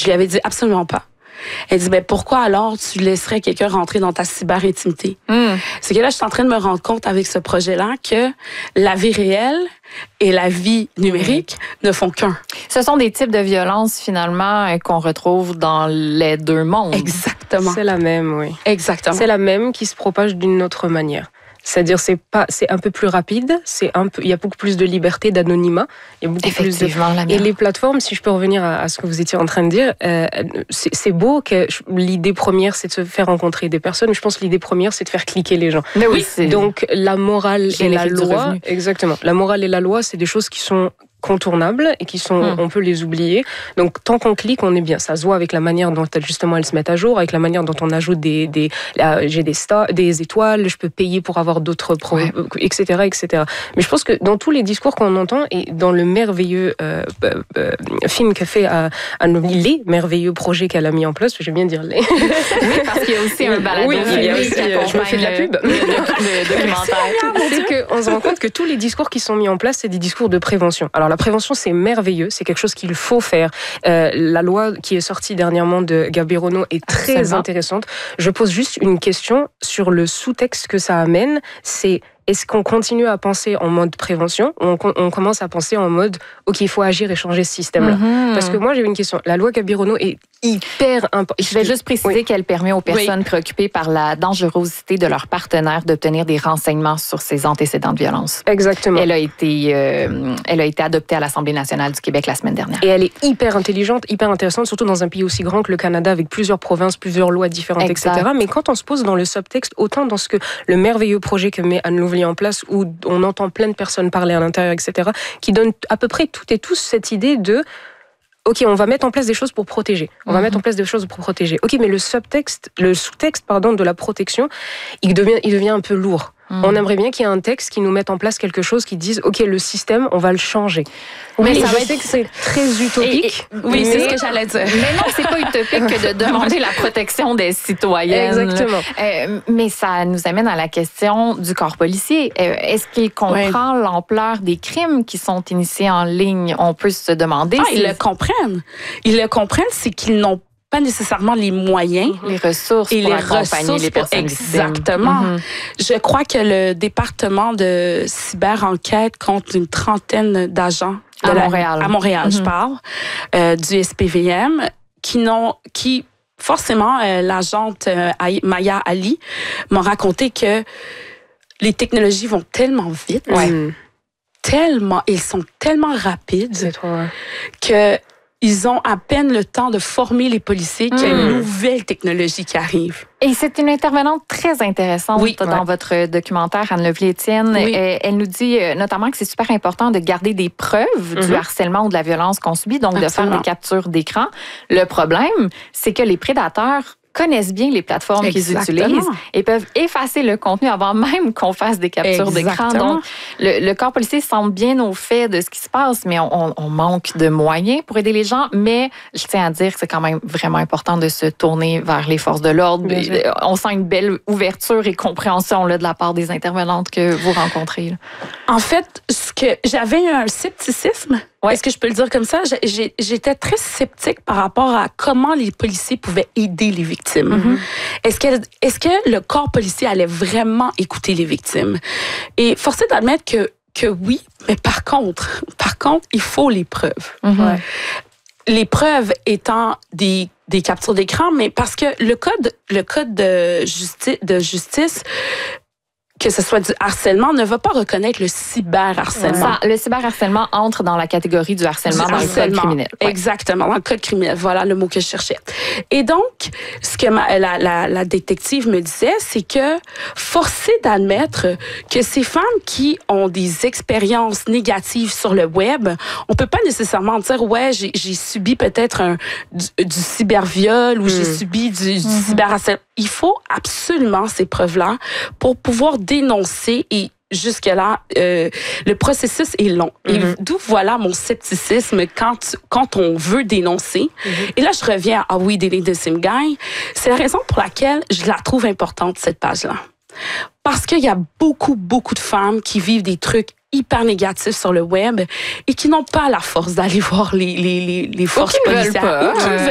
Je lui avais dit absolument pas. Elle dit, pourquoi alors tu laisserais quelqu'un rentrer dans ta cyber-intimité? C'est que là, je suis en train de me rendre compte avec ce projet-là que la vie réelle et la vie numérique ne font qu'un. Ce sont des types de violences, finalement, qu'on retrouve dans les deux mondes. Exactement. C'est la même, oui. Exactement. C'est la même qui se propage d'une autre manière. C'est-à-dire, c'est un peu plus rapide, il y a beaucoup plus de liberté, d'anonymat, il y a beaucoup plus de... Et les plateformes, si je peux revenir à ce que vous étiez en train de dire, c'est beau que l'idée première, c'est de se faire rencontrer des personnes, mais je pense que l'idée première, c'est de faire cliquer les gens. Mais oui, donc, la morale et la loi, exactement. La morale et la loi, c'est des choses qui sont contournables et on peut les oublier. Donc, tant qu'on clique, on est bien. Ça se voit avec la manière dont justement elles se mettent à jour, avec la manière dont on ajoute j'ai des étoiles, je peux payer pour avoir d'autres etc., etc. Mais je pense que dans tous les discours qu'on entend et dans le merveilleux film qu'a fait les merveilleux projets qu'elle a mis en place, je vais bien dire les. Oui, parce qu'il y a aussi un balado. Oui, il y a aussi, je me fais de la pub. Le documentaire. C'est qu'on se rend compte que tous les discours qui sont mis en place, c'est des discours de prévention. Alors, la prévention, c'est merveilleux, c'est quelque chose qu'il faut faire. La loi qui est sortie dernièrement de Gabirono est très intéressante. Je pose juste une question sur le sous-texte que ça amène, c'est est-ce qu'on continue à penser en mode prévention ou on commence à penser en mode OK, il faut agir et changer ce système-là? Parce que moi, j'ai une question. La loi Gabirono est hyper importante. Je vais juste préciser qu'elle permet aux personnes préoccupées par la dangerosité de leur partenaire d'obtenir des renseignements sur ses antécédents de violence. Exactement. Elle a été adoptée à l'Assemblée nationale du Québec la semaine dernière. Et elle est hyper intelligente, hyper intéressante, surtout dans un pays aussi grand que le Canada, avec plusieurs provinces, plusieurs lois différentes, etc. Mais quand on se pose dans le subtexte, autant dans ce que le merveilleux projet que met Anne Louvier en place, où on entend plein de personnes parler à l'intérieur, etc., qui donne à peu près toutes et tous cette idée de OK, on va mettre en place des choses pour protéger. On va mettre en place des choses pour protéger. OK, mais le sous-texte de la protection, il devient un peu lourd. On aimerait bien qu'il y ait un texte qui nous mette en place quelque chose qui dise OK, le système, on va le changer. Mais ça va être que c'est très utopique. Oui, c'est ce que j'allais dire. Mais non, c'est pas utopique que de demander la protection des citoyennes. Exactement. Mais ça nous amène à la question du corps policier. Est-ce qu'il comprend l'ampleur des crimes qui sont initiés en ligne? On peut se demander. Ils le comprennent. Ils le comprennent, c'est qu'ils n'ont pas nécessairement les moyens, les ressources et pour les accompagner les personnes exactement. Je crois que le département de cyber-enquête compte une trentaine d'agents à Montréal, je parle, du SPVM, qui forcément, l'agente Maya Ali m'a raconté que les technologies vont tellement vite, ils sont tellement rapides que ils ont à peine le temps de former les policiers qu'il y a une nouvelle technologie qui arrive. Et c'est une intervenante très intéressante dans votre documentaire, Anne Louvier-Étienne. Elle nous dit notamment que c'est super important de garder des preuves du harcèlement ou de la violence qu'on subit, donc de faire des captures d'écran. Le problème, c'est que les prédateurs connaissent bien les plateformes qu'ils utilisent et peuvent effacer le contenu avant même qu'on fasse des captures d'écran. Donc, le corps policier semble bien au fait de ce qui se passe, mais on manque de moyens pour aider les gens. Mais je tiens à dire que c'est quand même vraiment important de se tourner vers les forces de l'ordre. On sent une belle ouverture et compréhension là, de la part des intervenantes que vous rencontrez. Là. En fait, j'avais un scepticisme. Est-ce que je peux le dire comme ça? J'étais très sceptique par rapport à comment les policiers pouvaient aider les victimes. Est-ce que le corps policier allait vraiment écouter les victimes? Et force est d'admettre que oui, mais par contre, il faut les preuves. Les preuves étant des captures d'écran, mais parce que le code de justice que ce soit du harcèlement, ne va pas reconnaître le cyberharcèlement. Le cyberharcèlement entre dans la catégorie du harcèlement dans le code criminel. Exactement, dans le code criminel. Voilà le mot que je cherchais. Et donc, ce que la détective me disait, c'est que forcé d'admettre que ces femmes qui ont des expériences négatives sur le web, on peut pas nécessairement dire, j'ai subi peut-être du cyberviol ou j'ai subi du cyberharcèlement. Il faut absolument ces preuves-là pour pouvoir dénoncer et jusque-là, le processus est long. Et d'où voilà mon scepticisme quand on veut dénoncer. Et là, je reviens à We Delete the Sim Guy. C'est la raison pour laquelle je la trouve importante, cette page-là. Parce qu'il y a beaucoup, beaucoup de femmes qui vivent des trucs hyper négatifs sur le web et qui n'ont pas la force d'aller voir les forces policières.